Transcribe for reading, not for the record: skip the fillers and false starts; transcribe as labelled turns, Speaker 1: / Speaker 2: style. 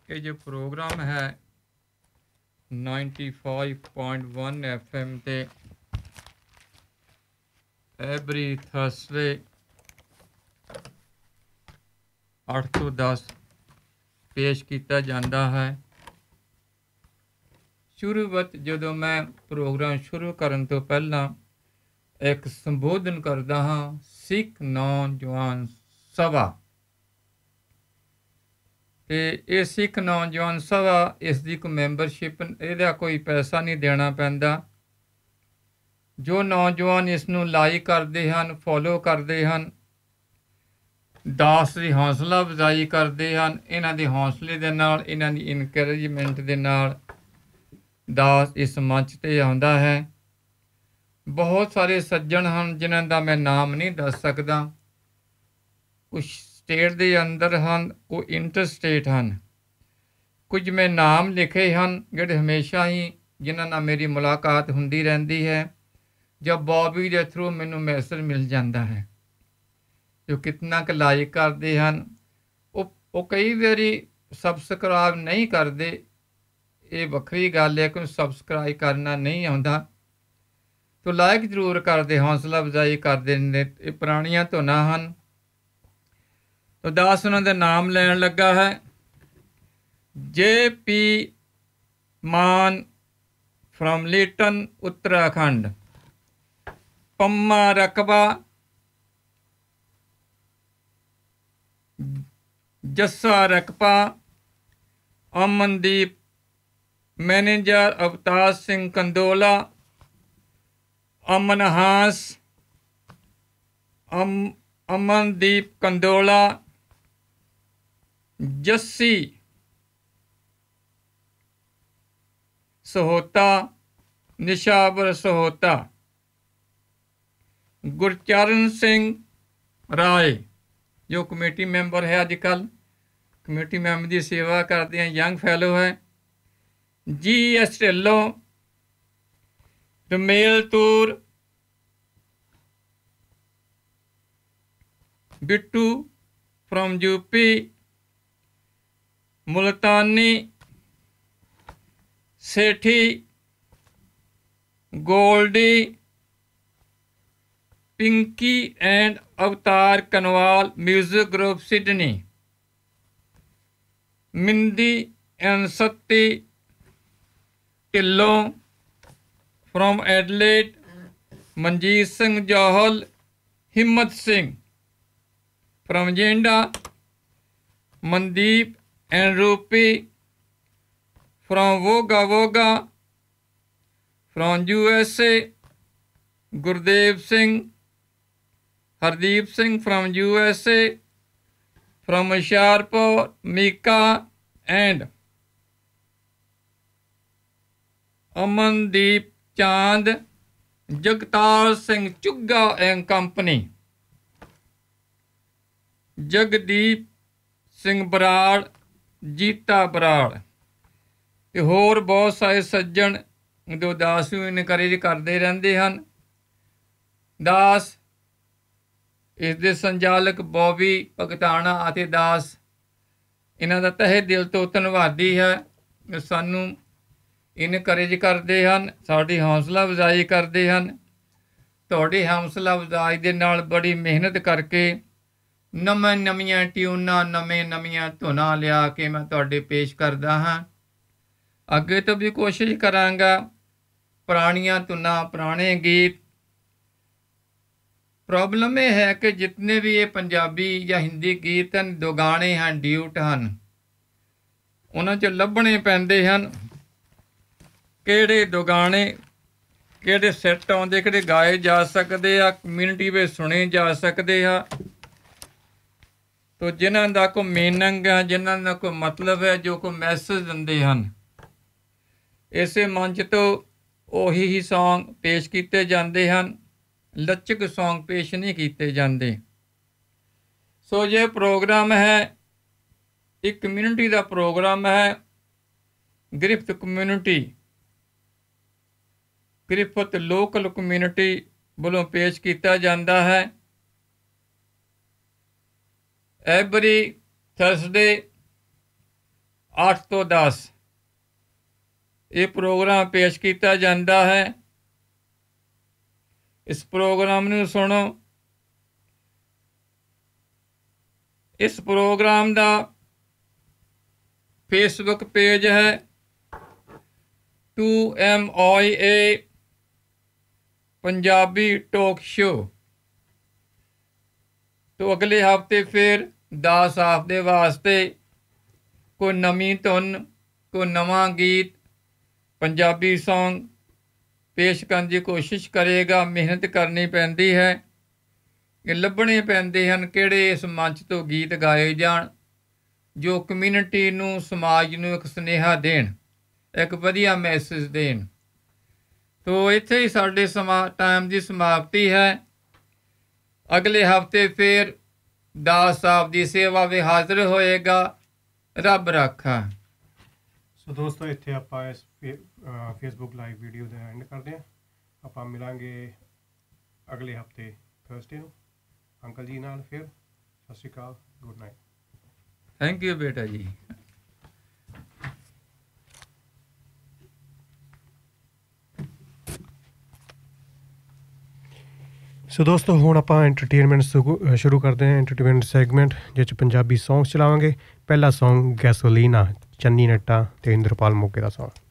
Speaker 1: ये जो प्रोग्राम है 95.1 FM ते एवरी थर्सडे 8 ਤੋਂ 10 ਪੇਸ਼ ਕੀਤਾ ਜਾਂਦਾ ਹੈ। ਸ਼ੁਰੂਆਤ ਜਦੋਂ ਮੈਂ ਪ੍ਰੋਗਰਾਮ ਸ਼ੁਰੂ ਕਰਨ ਤੋਂ ਪਹਿਲਾਂ ਇੱਕ ਸੰਬੋਧਨ ਕਰਦਾ ਹਾਂ ਸਿੱਖ ਨੌਜਵਾਨ ਸਭਾ ਤੇ ਇਹ ਸਿੱਖ ਨੌਜਵਾਨ ਸਭਾ ਇਸ ਦੀ ਕੋਈ ਮੈਂਬਰਸ਼ਿਪ ਇਹਦਾ ਕੋਈ ਪੈਸਾ ਨਹੀਂ ਦੇਣਾ ਪੈਂਦਾ। ਜੋ ਨੌਜਵਾਨ ਇਸ ਨੂੰ ਲਾਈਕ ਕਰਦੇ ਹਨ, ਫੋਲੋ ਕਰਦੇ ਹਨ, ਦਾਸ ਦੀ ਹੌਸਲਾ ਅਫਜ਼ਾਈ ਕਰਦੇ ਹਨ, ਇਹਨਾਂ ਦੇ ਹੌਸਲੇ ਦੇ ਨਾਲ, ਇਹਨਾਂ ਦੀ ਇਨਕਰੇਜਮੈਂਟ ਦੇ ਨਾਲ ਦਾਸ ਇਸ ਮੰਚ 'ਤੇ ਆਉਂਦਾ ਹੈ। ਬਹੁਤ ਸਾਰੇ ਸੱਜਣ ਹਨ ਜਿਨ੍ਹਾਂ ਦਾ ਮੈਂ ਨਾਮ ਨਹੀਂ ਦੱਸ ਸਕਦਾ। ਕੁਛ ਸਟੇਟ ਦੇ ਅੰਦਰ ਹਨ, ਉਹ ਇੰਟਰ ਸਟੇਟ ਹਨ। ਕੁਝ ਮੈਂ ਨਾਮ ਲਿਖੇ ਹਨ ਜਿਹੜੇ ਹਮੇਸ਼ਾ ਹੀ ਜਿਨ੍ਹਾਂ ਨਾਲ ਮੇਰੀ ਮੁਲਾਕਾਤ ਹੁੰਦੀ ਰਹਿੰਦੀ ਹੈ ਜਾਂ ਬੌਬੀ ਦੇ ਥਰੂ ਮੈਨੂੰ ਮੈਸੇਜ ਮਿਲ ਜਾਂਦਾ ਹੈ ਜੋ ਕਿਤਨਾ ਕੁ ਲਾਈਕ ਕਰਦੇ ਹਨ। ਉਹ ਕਈ ਵਾਰੀ ਸਬਸਕ੍ਰਾਈਬ ਨਹੀਂ ਕਰਦੇ, ਇਹ ਵੱਖਰੀ ਗੱਲ ਹੈ ਕਿ ਸਬਸਕ੍ਰਾਈਬ ਕਰਨਾ ਨਹੀਂ ਆਉਂਦਾ ਤੋ ਲਾਈਕ ਜ਼ਰੂਰ ਕਰਦੇ, ਹੌਸਲਾ ਅਫਜ਼ਾਈ ਕਰਦੇ ਨੇ। ਇਹ ਪੁਰਾਣੀਆਂ ਧੁਨਾਂ ਹਨ। ਤੋ ਦਾਸ ਉਹਨਾਂ ਦਾ ਨਾਮ ਲੈਣ ਲੱਗਾ ਹੈ। JP Mann from ਲੀਟਨ Uttarakhand, Pamma ਰਕਬਾ, Jassa ਰਕਬਾ, Amandeep manager, Avtar Singh Kandola, ਅਮਨਹਾਸ, Amandeep Kandola, Jassi Sahota, ਨਿਸ਼ਾਵਰ Sahota, Gurcharan Singh Rai ਜੋ ਕਮੇਟੀ ਮੈਂਬਰ ਹੈ, ਅੱਜ ਕੱਲ੍ਹ ਕਮੇਟੀ ਮੈਂਬਰ ਦੀ ਸੇਵਾ ਕਰਦੇ हैं, यंग फैलो है। GS Dhillon, रमेल Toor, Bittu from UP, Multani, Sethi, Goldy, Pinky and अवतार Kanwal music group Sydney, मिंदी and Satti Dhillon from Adelaide, Manjeet Singh Johal, हिम्मत सिंह फ्रॉम जेंडा, मनदीप एंड रूपी from वोगा from USA, Gurdev Singh, Hardeep Singh from USA, from Hoshiarpur, Mika and Amandeep चांद, जगतार सिंह चुग्गा एंड कंपनी, जगदीप सिंह बराड़, जीता बराड़ ते होर बहुत सारे सज्जन जो दास ਨੂੰ ਇਨਕਰੇਜ ਕਰਦੇ ਰਹਿੰਦੇ ਹਨ। ਦਾਸ ਇਸ ਦੇ ਸੰਚਾਲਕ ਬੌਬੀ ਭਗਤਾਣਾ ਅਤੇ ਦਾਸ ਇਹਨਾਂ ਦਾ ਤਹਿ ਦਿਲ ਤੋਂ ਧੰਨਵਾਦੀ ਹੈ। ਸਾਨੂੰ ਇਨਕਰੇਜ ਕਰਦੇ ਹਨ, ਸਾਡੀ ਹੌਸਲਾ ਅਫਜ਼ਾਈ ਕਰਦੇ ਹਨ। ਤੁਹਾਡੀ ਹੌਸਲਾ ਅਫਜ਼ਾਈ ਦੇ ਨਾਲ ਬੜੀ ਮਿਹਨਤ ਕਰਕੇ ਨਵੀਆਂ ਟਿਊਨਾਂ, ਨਵੀਆਂ ਧੁਨਾਂ ਲਿਆ ਕੇ ਮੈਂ ਤੁਹਾਡੇ ਪੇਸ਼ ਕਰਦਾ ਹਾਂ। ਅੱਗੇ ਤੋਂ ਵੀ ਕੋਸ਼ਿਸ਼ ਕਰਾਂਗਾ ਪੁਰਾਣੀਆਂ ਧੁਨਾਂ, ਪੁਰਾਣੇ ਗੀਤ। ਪ੍ਰੋਬਲਮ ਇਹ ਹੈ ਕਿ ਜਿਤਨੇ ਵੀ ਇਹ ਪੰਜਾਬੀ ਜਾਂ ਹਿੰਦੀ ਗੀਤ ਹਨ, ਦੋ ਗਾਣੇ ਹਨ, ਡਿਊਟ ਹਨ, ਉਹਨਾਂ 'ਚ ਲੱਭਣੇ ਪੈਂਦੇ ਹਨ ਕਿਹੜੇ ਦੋ ਗਾਣੇ, ਕਿਹੜੇ ਸੈੱਟ ਆਉਂਦੇ, ਕਿਹੜੇ ਗਾਏ ਜਾ ਸਕਦੇ ਆ, ਕਮਿਊਨਿਟੀ ਵਿੱਚ ਸੁਣੇ ਜਾ ਸਕਦੇ ਆ। ਤੋ ਜਿਨ੍ਹਾਂ ਦਾ ਕੋਈ ਮੀਨਿੰਗ ਹੈ, ਜਿਨ੍ਹਾਂ ਦਾ ਕੋਈ ਮਤਲਬ ਹੈ, ਜੋ ਕੋਈ ਮੈਸੇਜ ਦਿੰਦੇ ਹਨ, ਇਸੇ ਮੰਚ ਤੋਂ ਉਹੀ ਹੀ ਸੌਂਗ ਪੇਸ਼ ਕੀਤੇ ਜਾਂਦੇ ਹਨ। ਲਚਕ ਸੌਂਗ ਪੇਸ਼ ਨਹੀਂ ਕੀਤੇ ਜਾਂਦੇ। ਸੋ ਇਹ ਪ੍ਰੋਗਰਾਮ ਹੈ, ਇੱਕ ਕਮਿਊਨਿਟੀ ਦਾ ਪ੍ਰੋਗਰਾਮ ਹੈ। ਗ੍ਰਿਫਤ ਕਮਿਊਨਿਟੀ, ਗ੍ਰਿਫਤ ਲੋਕਲ ਕਮਿਊਨਿਟੀ ਵੱਲੋਂ ਪੇਸ਼ ਕੀਤਾ ਜਾਂਦਾ ਹੈ। ਐਵਰੀ ਥਰਸਡੇ 8 ਤੋਂ 10 ਇਹ ਪ੍ਰੋਗਰਾਮ ਪੇਸ਼ ਕੀਤਾ ਜਾਂਦਾ ਹੈ। ਇਸ ਪ੍ਰੋਗਰਾਮ ਨੂੰ ਸੁਣੋ। ਇਸ ਪ੍ਰੋਗਰਾਮ ਦਾ ਫੇਸਬੁੱਕ ਪੇਜ ਹੈ 2MOA ਪੰਜਾਬੀ ਟੋਕ ਸ਼ੋ। तो अगले हफ्ते फिर 10 हफ्ते वास्ते कोई नवी धुन कोई नवा गीत पंजाबी सॉन्ग पेश करने की कोशिश करेगा। मेहनत करनी पैंदी है, लभने पैंदे हन किहड़े इस मंच तो गीत गाए जाण जो कम्यूनिटी नूं समाज नूं एक सुनेहा देण, एक वधिया मैसेज देण। तो इत्थे ही साडे टाइम की समाप्ति है। अगले हफ्ते फिर दास साहब की सेवा में हाजिर होएगा। रब राखा।
Speaker 2: सो दोस्तों इत्थे आपां इस फेसबुक लाइव वीडियो का एंड करते हैं। आपां मिलांगे अगले हफ्ते थर्सडे नूं अंकल जी नाल। फिर सत श्री अकाल, गुड नाइट।
Speaker 1: थैंक यू बेटा जी।
Speaker 2: सो दोस्तों हुण आपां एंटरटेनमेंट शुरू करते हैं। एंटरटेनमेंट सैगमेंट जिस पंजाबी सॉन्ग्स चलावांगे। पहला सॉन्ग गैसोलीना, चन्नी नट्टा ते इंद्रपाल मोगे का सॉन्ग।